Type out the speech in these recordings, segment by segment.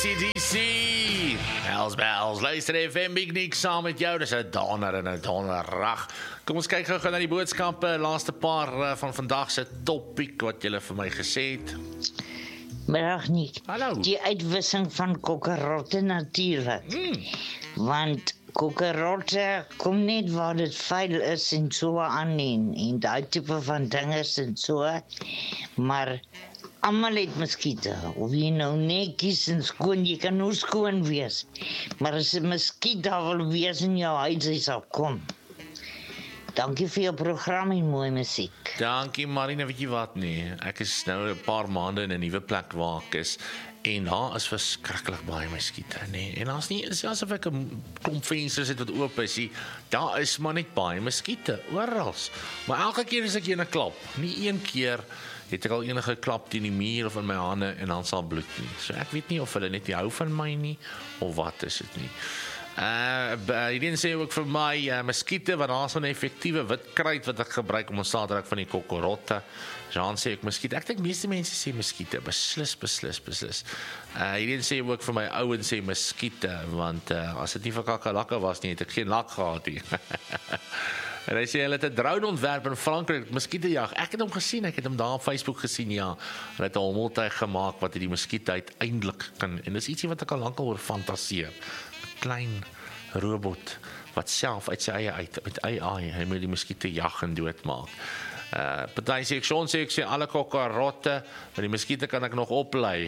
AC/DC, Hells Bells, luister FM, Big Nick saam met jou, dis 'n donder en 'n donderdag. Kom ons kyk gou na die boodskappe, laaste paar van vandag se topiek wat julle vir my gesê het. Middag nie. Hallo. Die uitwissing van kokkerotte natuurlik. Want kokkerotte kom net waar dit vuil is en so aan en daai tipe van dinge en so. Maar almal het muskiete. Of jy nou netjies en skoon, jy kan nou skoon wees. Maar as 'n muskiet daar wil wees in jou huis, hy sal kom. Dankie vir jou program en mooi musiek. Dankie Marina, weet jy wat nie, ek is nou 'n paar maande in 'n nuwe plek waar ek is, en daar is verskriklik baie muskiete, nee. En daar's nie asof ek 'n klomp vensters het wat oop is nie. Daar is maar net baie muskiete oral. Maar elke keer as ek ene klap, nie een keer het ek al enige klap teen die muur of in my hande en dan sal bloed nie. So ek weet nie of hulle net nie hou van my nie of wat is dit nie. Hierdie sê ook vir my muskiete, want daar is 'n effektiewe wit kruit wat ek gebruik om ontslae te raak van die kokkerotte. Jean sê ook muskiete. Ek dink meeste mense sê muskiete, beslis. Hierdie sê ook vir my ouens sê muskiete, want as dit nie vir kakkelakke was nie, het ek geen lak gehad nie. En hy sê, hulle het 'n drone ontwerp in Frankryk, muskietejag. Ek het hom gesien, ek het hom daar op Facebook gesien, ja. Hulle het 'n hommeltuig gemaak wat die muskiete uiteindelik kan, en dis ietsie wat ek al lankal oor fantaseer. 'n Klein robot wat self uit sy eie met AI, hy moet die muskiete jag en doodmaak. Party sê ek sê alle kokkerotte, maar die muskiete kan ek nog oplei.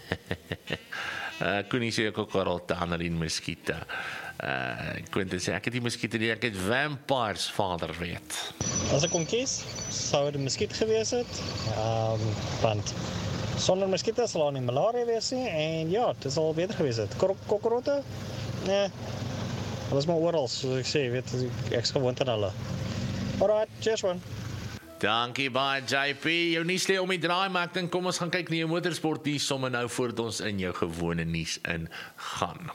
Koenie sê kokkerotte, Annelien muskiete. Quentin sê, ek het die muskiete nie, ek het vampires, vader weet. As ek kon kies, sou dit 'n muskiet gewees het, want sonder muskiete sal daar nie malaria wees nie, en ja, dit sal beter gewees het. Kokkerotte? Nee, hulle is maar oral, soos ek sê, weet, ek is gewoond aan hulle. Alright, cheers man. Dankie baie JP, jou nuus lê om die draai, maar ek dink kom ons gaan kyk na jou motorsport nuus sommer nou voordat ons in jou gewone nuus ingaan.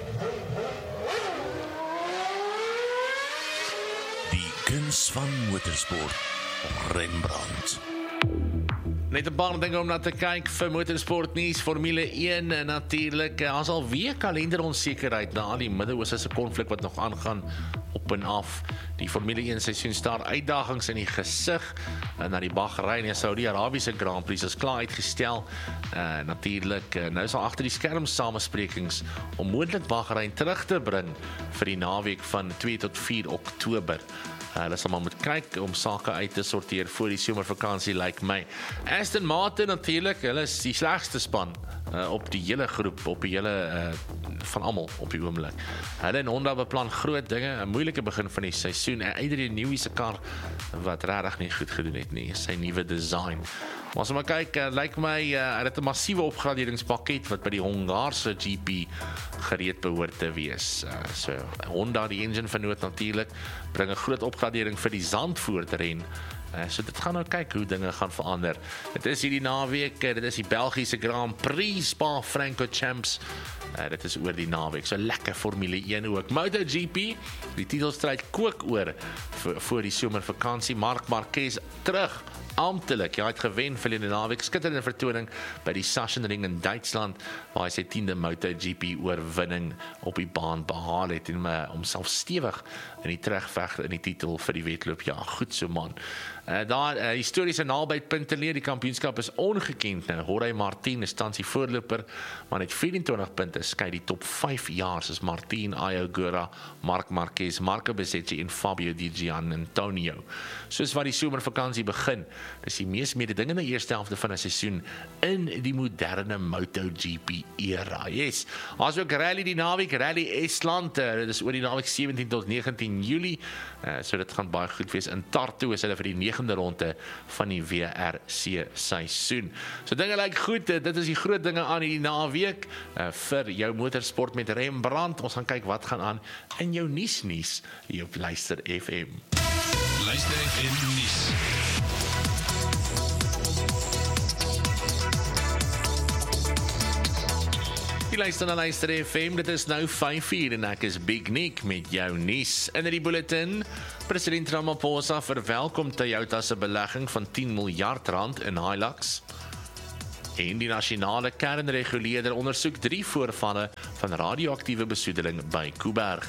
Die kuns van motorsport, Rembrandt. Net 'n paar dinge om na te kyk vir motorsport nuus, Formule 1 en natuurlik, ons al weer kalenderonsekerheid na al die Midde-Ooste se konflik wat nog aangaan op en af. Die Formule 1 seisoen staar uitdagings in die gesig na die Bahrein en Saudi-Arabiese Grand Prix is klaar uitgestel. Natuurlik, nou sal agter die skerm samesprekings om moontlik Bahrein terug te bring vir die naweek van 2 tot 4 Oktober. Hulle sal maar moet kyk om sake uit te sorteer voor die somervakansie, lyk my. Aston Martin natuurlik, hulle is die slegste span op die hele groep, op die hele van almal op die oomblik. Hulle en Honda beplan groot dinge, 'n moeilike begin van die seisoen. Adrian Newey se kar wat regtig nie goed gedoen het nie, sy nuwe design. Maar as ons maar kyk, lyk my dit is 'n massiewe opgraderingspakket wat by die Hongaarse GP gereed behoort te wees. So Honda, die engine vernoot natuurlik, bring 'n groot opgradering vir die Zandvoort ren. So dit gaan nou kyk hoe dinge gaan verander. Dit is hierdie naweek, dit is die Belgiese Grand Prix Spa-Francorchamps. Dit is oor die naweek, so lekker Formule 1 ook. MotoGP, die titelstryd kook oor voor die somervakansie. Marc Marquez terug, amptelik, hy het gewen verlede naweek, skitterende vertoning by die Sachsenring in Duitsland, waar hy sy 10de MotoGP oorwinning op die baan behaal het, en homself stewig in die terugveg in die titel vir die wedloop. Ja, goed so man. Daar historiese nabytpunte leer, die kampioenskap is ongekend nou. Jorge Martin is tans die voorloper, maar net 24 punte skei die top 5 jaar, soos Martin, Ayogura, Marc Marquez, Marco Bezzecchi en Fabio Di Giannantonio. Soos wat die somervakansie begin, dis die mees mededingende eerste helfte van 'n seisoen in die moderne MotoGP era. Yes, as ook rally die naweek, Rally Estland, dit is oor die naweek 17 tot 19 Julie, so dit gaan baie goed wees. In Tartu is hulle vir die 9de ronde van die WRC seisoen. So dinge lyk goed, dit is die groot dinge aan hierdie naweek vir jou motorsport met Rembrandt. Ons gaan kyk wat gaan aan in jou nuus hier op Luister FM. Luister FM nuus. Jy luister na Luister FM, dit is nou 5:00 en ek is Big Nick met jou nuus. In die bulletin, president Ramaphosa verwelkom Toyota se belegging van 10 miljard rand in Hilux. En die nasionale kernreguleerder ondersoek 3 voorvalle van radioaktiewe besoedeling by Kuiberg.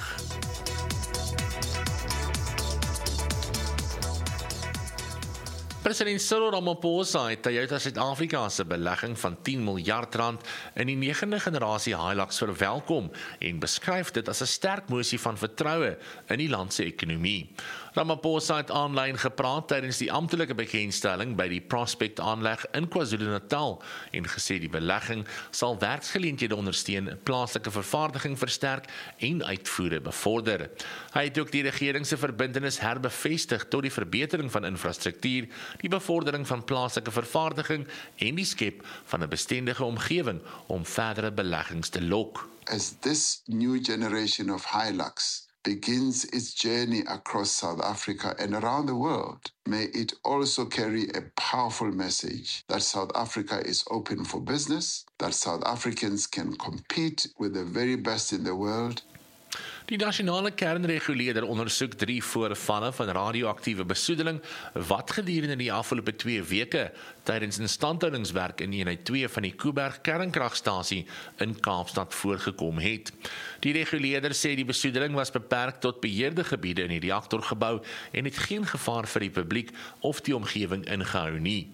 President Cyril Ramaphosa het Toyota Suid-Afrika se belegging van R10 miljard in die 9de generasie Hilux verwelkom en beskryf dit as 'n sterk mosie van vertroue in die land se ekonomie. Ramaphosa het aanlyn gepraat tydens die amptelike bekendstelling by die Prospect aanleg in KwaZulu-Natal en gesê die belegging sal werksgeleenthede ondersteun, plaaslike vervaardiging versterk en uitvoere bevorder. Hy het ook die regering se verbintenis herbevestig tot die verbetering van infrastruktuur, die bevordering van plaaslike vervaardiging en die skep van 'n bestendige omgewing om verdere beleggings te lok. As this new generation of Hilux begins its journey across South Africa and around the world, may it also carry a powerful message that South Africa is open for business, that South Africans can compete with the very best in the world. Die nasionale kernreguleerder ondersoek 3 voorvalle van radioaktiewe besoedeling wat gedurende die afgelope 2 weke tydens instandhoudingswerk in eenheid 2 van die Kuiberg kernkragstasie in Kaapstad voorgekom het. Die reguleerder sê die besoedeling was beperk tot beheerde gebiede in die reaktorgebou en het geen gevaar vir die publiek of die omgewing ingehou nie.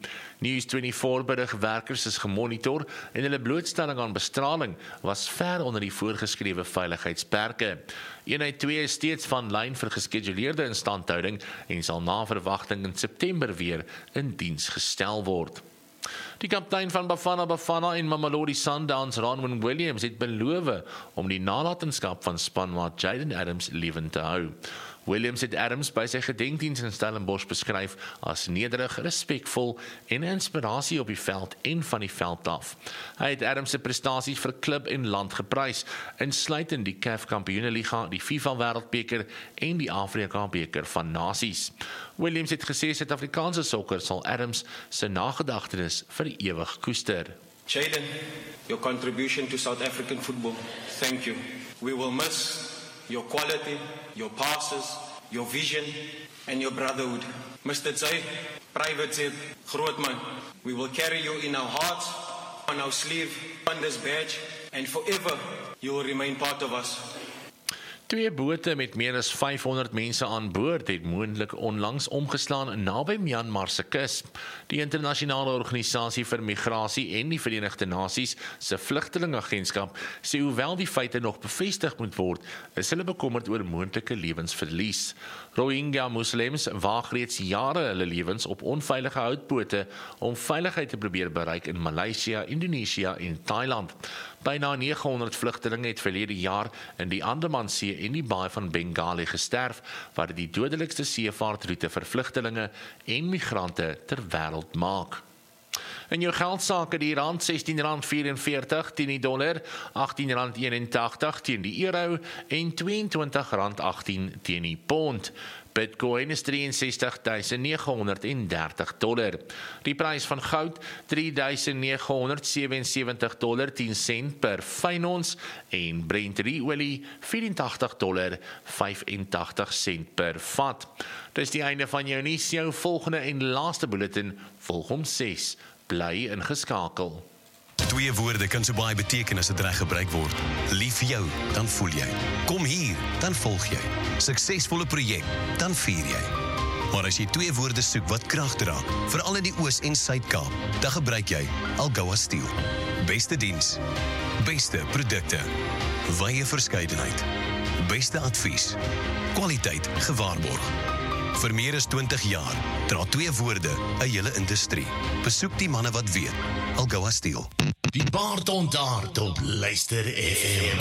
News24 berig werkers is gemonitor en hulle blootstelling aan bestraling was ver onder die voorgeskrewe veiligheidsperke. Eenheid 2 is steeds van lyn vir geskeduleerde instandhouding en sal na verwagting in September weer in diens gestel word. Die kaptein van Bafana Bafana en Mamelodi Sundowns, Ronwen Williams, het beloof om die nalatenskap van spanmaat Jayden Adams lewend te hou. Williams het Adams by sy gedenkdiens in Stellenbosch beskryf as nederig, respekvol en 'n inspirasie op die veld en van die veld af. Hy het Adams se prestasies vir klub en land geprys, insluitend die CAF Kampioenenliga, die FIFA Wêreldbeker en die Afrika Beker van Nasies. Williams het gesê Suid-Afrikaanse sokker sal Adams se nagedagtenis vir ewig koester. Jayden, your contribution to South African football, thank you. We will miss your quality, your passes, your vision, and your brotherhood. Mr. Zay, Private Zay, Grootman, we will carry you in our hearts, on our sleeve, on this badge, and forever you will remain part of us. 2 bote met meer as 500 mense aan boord het moontlik onlangs omgeslaan naby Myanmar se kus. Die internasionale organisasie vir migrasie en die Verenigde Nasies se vlugtelingagentskap sê hoewel die feite nog bevestig moet word, is hulle bekommerd oor moontlike lewensverlies. Rohingya moslems waag reeds jare hulle lewens op onveilige houtbote om veiligheid te probeer bereik in Maleisië, Indonesië en Thailand. Byna 900 vlugtelinge het verlede jaar in die Andamansee en die Baai van Bengali gesterf, wat die dodelikste seevaartroete vir vlugtelinge en migrante ter wêreld maak. In jou geldsake die rand R16.44 teen die dollar, R18.81 teen die euro en R22.18 teen die pond. Bitcoin is $63,930. Die prys van goud $3,977.10 per fyn ons en Brent olie $84.85 per vat. Dis die einde van jou nuus, jou volgende en laaste bulletin volg om 6. Bly ingeskakel. 2 woorde kan so baie beteken as dit reg gebruik word. Lief vir jou, dan voel jy. Kom hier, dan volg jy. Suksesvolle projek, dan vier jy. Maar as jy 2 woorde soek wat krag dra, veral in die Oos- en Suid-Kaap, dan gebruik jy Algoa Steel. Beste diens, beste produkte, wye verskeidenheid, beste advies, kwaliteit gewaarborg. Vir meer as 20 jaar dra 2 woorde 'n hele industrie. Besoek die manne wat weet. Algoa Steel. Die baard ontaard op Luister FM.